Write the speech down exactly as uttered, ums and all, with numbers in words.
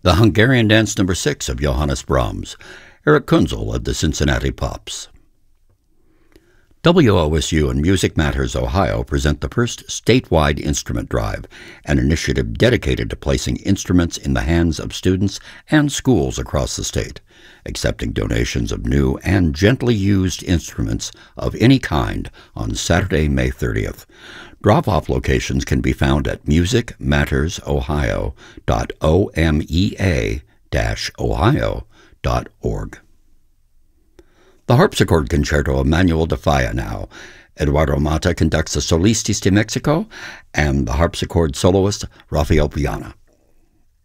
The Hungarian Dance Number six of Johannes Brahms. Eric Kunzel of the Cincinnati Pops. W O S U and Music Matters Ohio present the first statewide instrument drive, an initiative dedicated to placing instruments in the hands of students and schools across the state, accepting donations of new and gently used instruments of any kind on Saturday, May thirtieth. Drop-off locations can be found at music matters ohio dot omea dash ohio dot org. The harpsichord concerto of Manuel de Falla now. Eduardo Mata conducts the Solistas de Mexico and the harpsichord soloist Rafael Viana.